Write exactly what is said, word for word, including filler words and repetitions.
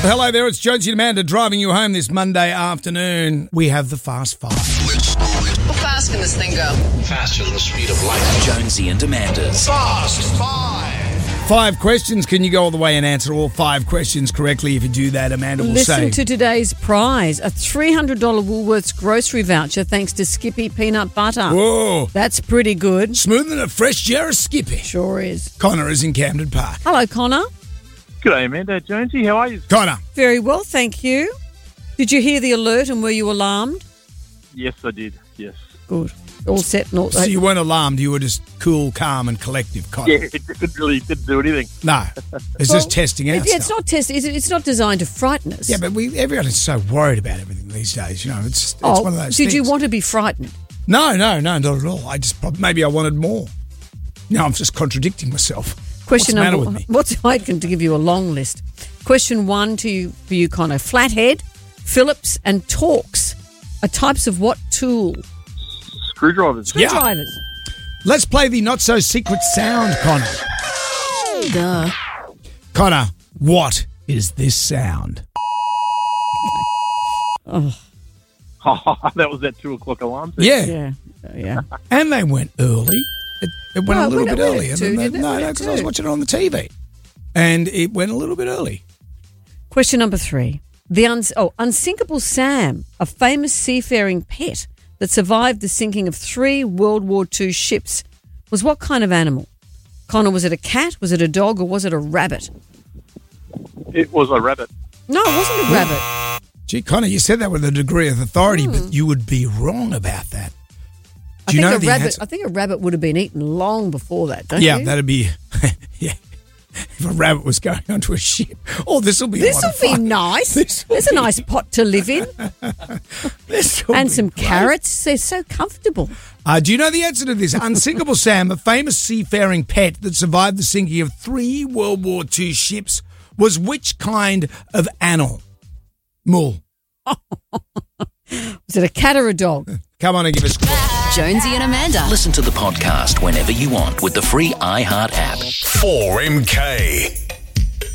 Hello there, it's Jonesy and Amanda driving you home this Monday afternoon. We have the Fast Five. How fast can this thing go? Faster than the speed of light. Jonesy and Amanda's Fast Five. Five questions. Can you go all the way and answer all five questions correctly? If you do that, Amanda will Listen say... to today's prize, a three hundred dollars Woolworths grocery voucher thanks to Skippy Peanut Butter. Whoa. That's pretty good. Smoother than a fresh jar of Skippy. Sure is. Connor is in Camden Park. Hello, Connor. G'day, Amanda. Jonesy, how are you? Connor. Very well, thank you. Did you hear the alert and were you alarmed? Yes, I did. Yes. Good. All set and all... So you weren't alarmed, you were just cool, calm and collective, Connor. Yeah, it didn't really didn't do anything. No. It's Well, just testing out it- yeah, it's stuff. not test. It's, it's not designed to frighten us. Yeah, but we everyone is so worried about everything these days. You know, it's, it's oh, one of those did things. you want to be frightened? No, no, no, not at all. I just prob- maybe I wanted more. No, I'm just contradicting myself. Question What's the number matter one. with me? What's I can to give you a long list. Question one to you for you, Connor. Flathead, Phillips, and Torx are types of what tool? Screwdrivers. Yeah. Screwdrivers. Let's play the not so secret sound, Connor. Duh. Connor, what is this sound? Oh, That was that two o'clock alarm. set. Yeah. yeah, yeah. And they went early. It, it went No, a it little went- bit it went early. at And two, then they- didn't it? no, It no, went at because I was two. watching it on the T V. And it went a little bit early. Question number three. The uns- oh, Unsinkable Sam, a famous seafaring pet that survived the sinking of three World War Two ships, was what kind of animal? Connor, was it a cat, was it a dog, or was it a rabbit? It was a rabbit. No, it wasn't a rabbit. Gee, Connor, you said that with a degree of authority, but you would be wrong about that. I Do you think know a the rabbit. answer? I think a rabbit would have been eaten long before that, don't Yeah, you? that'd be... yeah. If a rabbit was going onto a ship. Oh, this will be a This lot will of be fun. nice. This will There's a nice pot to live in, This will and be some great. carrots. They're so comfortable. Uh, do you know the answer to this? Unsinkable Sam, a famous seafaring pet that survived the sinking of three World War Two ships, was which kind of animal? Mull. Was it a cat or a dog? Come on and give us a call. Jonesy and Amanda. Listen to the podcast whenever you want with the free iHeart app. four M K.